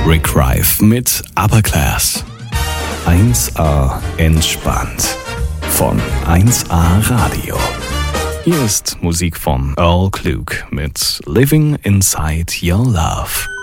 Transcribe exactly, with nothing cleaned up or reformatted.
Rick Rife mit Upper Class. eins A entspannt. Von eins A Radio. Hier ist Musik von Earl Klug mit Living Inside Your Love.